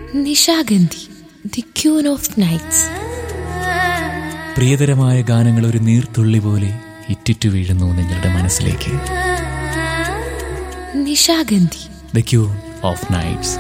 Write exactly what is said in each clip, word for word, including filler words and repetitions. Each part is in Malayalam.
Nishagandhi, the queen of nights. പ്രിയതരമായ ഗാനങ്ങൾ ഒരു നീർത്തുള്ളി പോലെ ഇറ്റിറ്റു വീഴുന്നു നിങ്ങളുടെ മനസ്സിലേക്ക്. Nishagandhi, the queen of nights.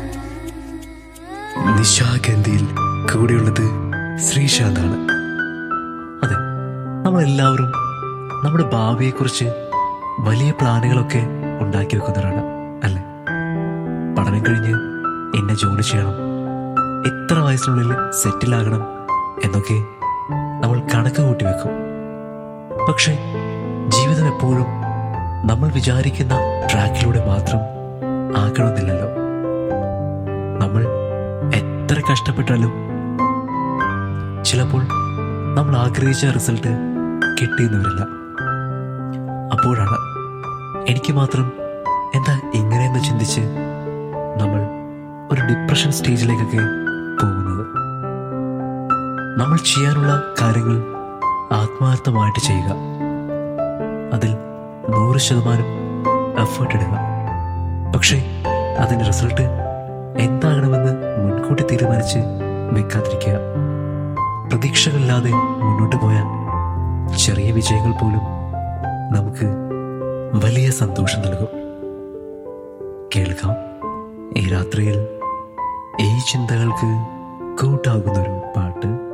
നിശാഗന്ധിയിൽ കൂടെയുള്ളത് ശ്രീശാന്താണ്. അതെ, നമ്മളെല്ലാവരും നമ്മുടെ ഭാവിയെക്കുറിച്ച് വലിയ പ്ലാനുകളൊക്കെ ഉണ്ടാക്കി വെക്കുന്നവരാണ് അല്ലേ? പഠനം കഴിഞ്ഞ് എന്നെ ജോലി ചെയ്യണം, എത്ര വയസ്സിനുള്ളിൽ സെറ്റിലാകണം എന്നൊക്കെ നമ്മൾ കണക്ക് കൂട്ടി വെക്കും. പക്ഷെ ജീവിതം എപ്പോഴും നമ്മൾ വിചാരിക്കുന്ന ട്രാക്കിലൂടെ മാത്രം ആകണമെന്നില്ലല്ലോ. നമ്മൾ എത്ര കഷ്ടപ്പെട്ടാലും ചിലപ്പോൾ നമ്മൾ ആഗ്രഹിച്ച റിസൾട്ട് കിട്ടിയെന്ന് വരില്ല. അപ്പോഴാണ് എനിക്ക് മാത്രം എന്താ ഇങ്ങനെയെന്ന് ചിന്തിച്ച് നമ്മൾ ഒരു ഡിപ്രഷൻ സ്റ്റേജിലേക്കൊക്കെ പോകുന്നത്. നമ്മൾ ചെയ്യാനുള്ള കാര്യങ്ങൾ ആത്മാർത്ഥമായിട്ട് ചെയ്യുക, അതിൽ നൂറ് ശതമാനം എഫേർട്ട് ഇടുക. പക്ഷേ അതിൻ്റെ റിസൾട്ട് എന്താകണമെന്ന് മുൻകൂട്ടി തീരുമാനിച്ച് വെക്കാതിരിക്കുക. പ്രതീക്ഷകളില്ലാതെ മുന്നോട്ട് പോയാൽ ചെറിയ വിജയങ്ങൾ പോലും നമുക്ക് വലിയ സന്തോഷം നൽകും. കേൾക്കാം ഈ രാത്രിയിൽ ഈ ചിന്തകൾക്ക് കൂട്ടാകുന്നൊരു പാട്ട്.